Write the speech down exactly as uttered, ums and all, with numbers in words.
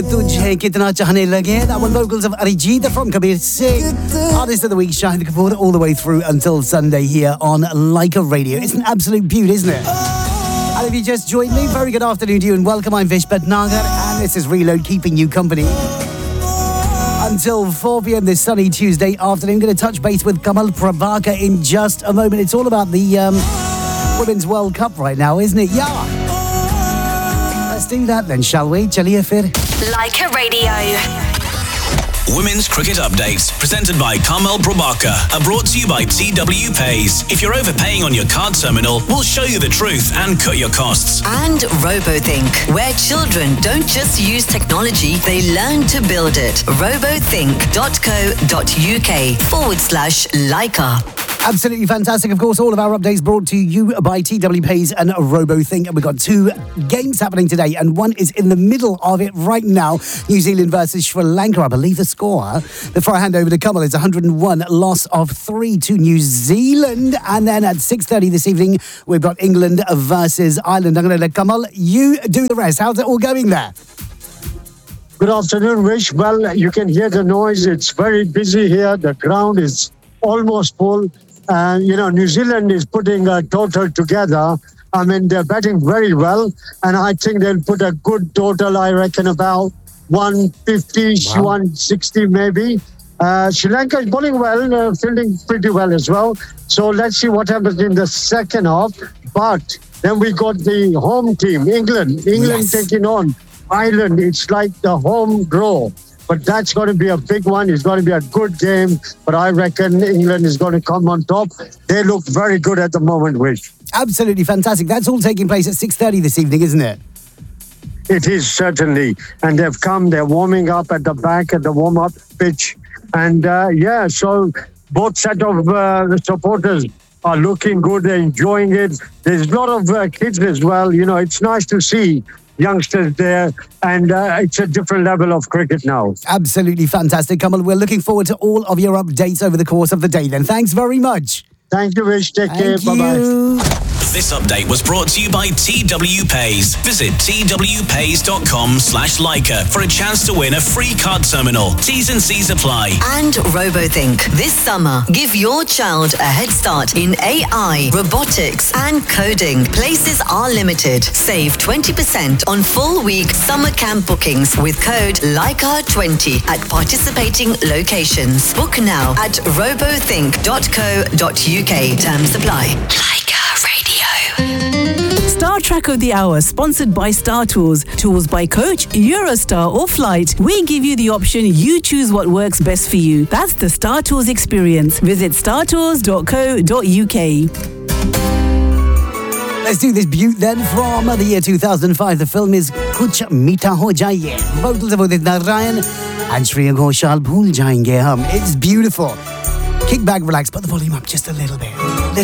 तुझे कितना चाहने लगे. That one vocals of Arijit from Kabir Singh. Artist of the week, Shahid Kapoor, all the way through until Sunday here on Leica Radio. It's an absolute beauty, isn't it? And if you just joined me, very good afternoon to you and welcome. I'm Vish Bhatnagar and this is Reload, keeping you company until four p.m. this sunny Tuesday afternoon. Going to touch base with Kamal Prabhakar in just a moment. It's all about the um, Women's World Cup right now, isn't it? Yeah. Let's do that then, shall we? Chaliye fir. Leica Radio. Women's Cricket Updates, presented by Kamal Prabhakar, are brought to you by T W Pays. If you're overpaying on your card terminal, we'll show you the truth and cut your costs. And RoboThink, where children don't just use technology, they learn to build it. robothink.co.uk forward slash Leica. Absolutely fantastic. Of course, all of our updates brought to you by T W Pays and RoboThink. And we've got two games happening today, and one is in the middle of it right now. New Zealand versus Sri Lanka. I believe the score, before I hand over to Kamal, is one hundred and one, loss of three to New Zealand. And then at six thirty this evening, we've got England versus Ireland. I'm going to let Kamal, you do the rest. How's it all going there? Good afternoon, Vish. Well, you can hear the noise. It's very busy here. The ground is almost full. And, you know, New Zealand is putting a total together. I mean, they're batting very well. And I think they'll put a good total, I reckon, about one fifty, wow. one sixty maybe. Uh, Sri Lanka is bowling well, uh, fielding pretty well as well. So let's see what happens in the second half. But then we got the home team, England. England yes. taking on Ireland. It's like the home draw. But that's going to be a big one. It's going to be a good game. But I reckon England is going to come on top. They look very good at the moment, Wish. Absolutely fantastic. That's all taking place at six thirty this evening, isn't it? It is, certainly. And they've come, they're warming up at the back at the warm-up pitch. And, uh, yeah, so both set of uh, supporters are looking good. They're enjoying it. There's a lot of uh, kids as well. You know, it's nice to see youngsters there, and uh, it's a different level of cricket now. Absolutely fantastic, Kamal. We're looking forward to all of your updates over the course of the day then. Thanks very much. Thank you, Vish. Take Thank care. You. Bye-bye. This update was brought to you by T W Pays. Visit twpays.com slash Leica for a chance to win a free card terminal. T's and C's apply. And RoboThink. This summer, give your child a head start in A I, robotics and coding. Places are limited. Save twenty percent on full week summer camp bookings with code Leica twenty at participating locations. Book now at robothink dot co dot uk. Terms apply. Leica Radio. Star Track of the Hour, sponsored by Star Tours. Tours by coach, Eurostar or flight. We give you the option, you choose what works best for you. That's the Star Tours experience. Visit star tours dot co dot uk. Let's do this beaut then from the year two thousand five. The film is Kuch Meeta Ho Jaiye. Vocals of Udit Narayan and Shreya Ghoshal, Bhool Jayenge Hum. It's beautiful. Kick back, relax, put the volume up just a little bit.